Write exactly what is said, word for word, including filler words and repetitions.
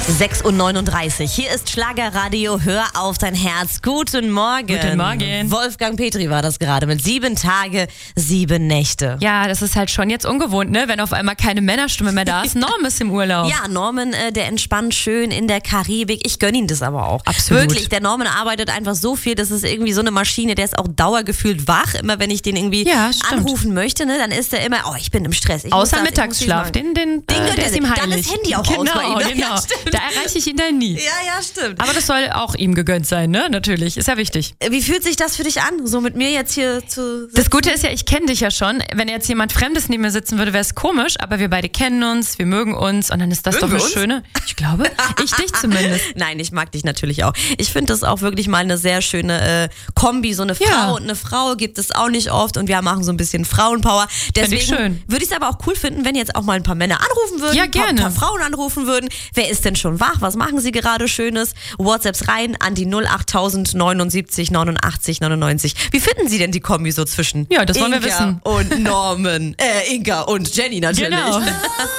sechs Uhr neununddreißig. Hier ist Schlagerradio. Hör auf dein Herz. Guten Morgen. Guten Morgen. Wolfgang Petri war das gerade mit sieben Tage, sieben Nächte. Ja, das ist halt schon jetzt ungewohnt, ne? Wenn auf einmal keine Männerstimme mehr da ist. Norm ist im Urlaub. Ja, Norman, äh, der entspannt schön in der Karibik. Ich gönne ihm das aber auch. Absolut. Wirklich, der Norman arbeitet einfach so viel, das ist irgendwie so eine Maschine, der ist auch dauergefühlt wach. Immer wenn ich den irgendwie Ja, stimmt. anrufen möchte, ne, dann ist er immer, oh, ich bin im Stress. Ich muss Außer das, ich muss Mittagsschlaf, dies machen. den, den, Den äh, gönnt der er ist ihm sich. Dann heilig. ist Handy auch genau, aus bei ihm. Genau, Ja, stimmt. da erreiche ich ihn dann nie. Ja, ja, stimmt. Aber das soll auch ihm gegönnt sein, ne? Natürlich, ist ja wichtig. Wie fühlt sich das für dich an, so mit mir jetzt hier zu sitzen? Das Gute ist ja, ich kenne dich ja schon. Wenn jetzt jemand Fremdes neben mir sitzen würde, wäre es komisch, aber wir beide kennen uns, wir mögen uns und dann ist das Mögen doch wir eine uns? schöne. Ich glaube, ich dich zumindest. Nein, ich mag dich natürlich auch. Ich finde das auch wirklich mal eine sehr schöne äh, Kombi. So eine Frau Ja. und eine Frau gibt es auch nicht oft und wir machen so ein bisschen Frauenpower. Deswegen ich schön. würde ich es aber auch cool finden, wenn jetzt auch mal ein paar Männer anrufen würden, Ja, ein paar, gerne. paar Frauen anrufen würden. Wer ist denn schon wach? Was machen sie gerade Schönes? WhatsApps rein an die null acht tausend neunundsiebzig neunundachtzig neunundneunzig. Wie finden Sie denn die Kombi so zwischen Ja, das wollen wir Inga wissen. und Norman? äh, Inga und Jenny natürlich. Genau.